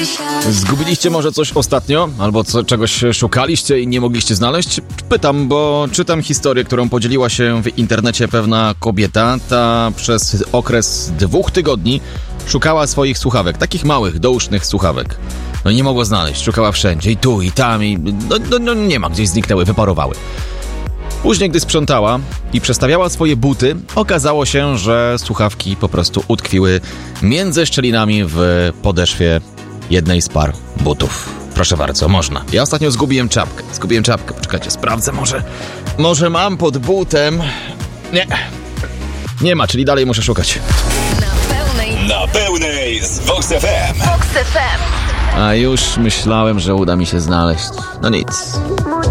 Zgubiliście może coś ostatnio? Albo czegoś szukaliście i nie mogliście znaleźć? Pytam, bo czytam historię, którą podzieliła się w internecie pewna kobieta. Ta przez okres 2 tygodni szukała swoich słuchawek, takich małych, dousznych słuchawek. No nie mogła znaleźć, szukała wszędzie, i tu, i tam, i nie ma, gdzieś zniknęły, wyparowały. Później, gdy sprzątała i przestawiała swoje buty, okazało się, że słuchawki po prostu utkwiły między szczelinami w podeszwie jednej z par butów. Proszę bardzo, można. Ja ostatnio zgubiłem czapkę. Poczekajcie, sprawdzę, może mam pod butem. Nie ma, czyli dalej muszę szukać. Na pełnej z Vox FM. A już myślałem, że uda mi się znaleźć. No nic.